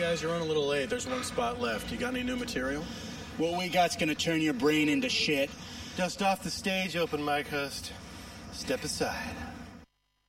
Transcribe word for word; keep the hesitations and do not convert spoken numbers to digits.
guys, you're on a little late. There's one spot left. You got any new material? What we got's gonna turn your brain into shit. Dust off the stage, open mic host. Step aside.